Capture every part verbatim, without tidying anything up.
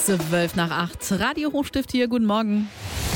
zwölf nach acht. Radio Hochstift hier, guten Morgen.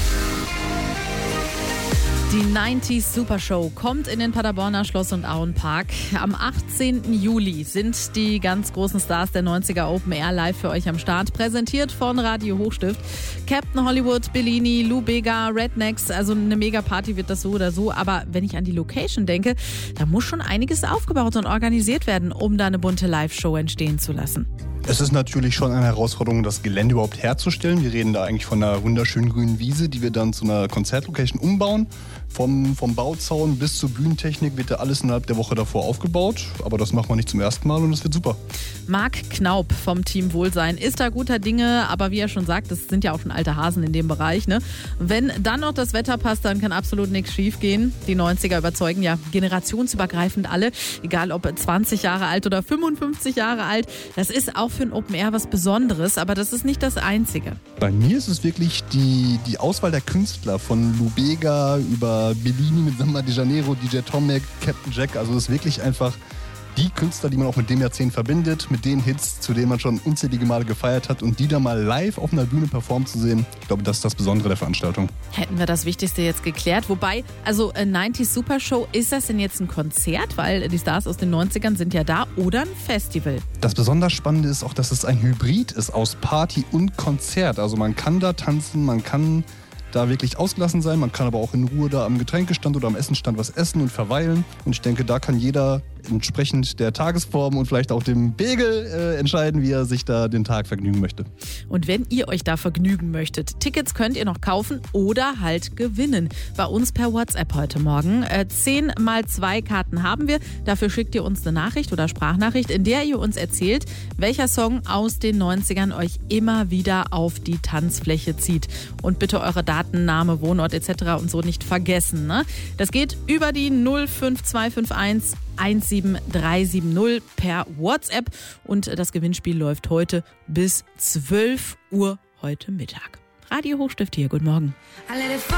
Die neunziger Super Show kommt in den Paderborner Schloss- und Auenpark. Am achtzehnten Juli sind die ganz großen Stars der neunziger Open Air live für euch am Start. Präsentiert von Radio Hochstift. Captain Hollywood, Bellini, Lou Bega, Rednecks. Also eine Mega-Party wird das so oder so. Aber wenn ich an die Location denke, da muss schon einiges aufgebaut und organisiert werden, um da eine bunte Live-Show entstehen zu lassen. Es ist natürlich schon eine Herausforderung, das Gelände überhaupt herzustellen. Wir reden da eigentlich von einer wunderschönen grünen Wiese, die wir dann zu einer Konzertlocation umbauen. Vom, vom Bauzaun bis zur Bühnentechnik wird da alles innerhalb der Woche davor aufgebaut. Aber das machen wir nicht zum ersten Mal und es wird super. Marc Knaup vom Team Wohlsein ist da guter Dinge, aber wie er schon sagt, das sind ja auch schon alte Hasen in dem Bereich. Ne? Wenn dann noch das Wetter passt, dann kann absolut nichts schief gehen. Die neunziger überzeugen ja generationsübergreifend alle, egal ob zwanzig Jahre alt oder fünfundfünfzig Jahre alt. Das ist auch für ein Open Air was Besonderes, aber das ist nicht das Einzige. Bei mir ist es wirklich die, die Auswahl der Künstler, von Lou Bega über Bellini mit Samba de Janeiro, D J Tomek, Captain Jack. Also es ist wirklich einfach die Künstler, die man auch mit dem Jahrzehnt verbindet, mit den Hits, zu denen man schon unzählige Male gefeiert hat, und die da mal live auf einer Bühne performen zu sehen, ich glaube, das ist das Besondere der Veranstaltung. Hätten wir das Wichtigste jetzt geklärt. Wobei, also äh, neunziger Super Show, ist das denn jetzt ein Konzert? Weil die Stars aus den neunzigern sind ja da, oder ein Festival? Das besonders Spannende ist auch, dass es ein Hybrid ist aus Party und Konzert. Also man kann da tanzen, man kann da wirklich ausgelassen sein, man kann aber auch in Ruhe da am Getränkestand oder am Essenstand was essen und verweilen. Und ich denke, da kann jeder entsprechend der Tagesform und vielleicht auch dem Pegel äh, entscheiden, wie er sich da den Tag vergnügen möchte. Und wenn ihr euch da vergnügen möchtet, Tickets könnt ihr noch kaufen oder halt gewinnen. Bei uns per WhatsApp heute Morgen. Äh, zehn mal zwei Karten haben wir. Dafür schickt ihr uns eine Nachricht oder Sprachnachricht, in der ihr uns erzählt, welcher Song aus den neunzigern euch immer wieder auf die Tanzfläche zieht. Und bitte eure Daten, Name, Wohnort et cetera und so nicht vergessen. Ne? Das geht über die null fünf zwei fünf eins eins sieben drei sieben null per WhatsApp. Und das Gewinnspiel läuft heute bis zwölf Uhr heute Mittag. Radio Hochstift hier, guten Morgen.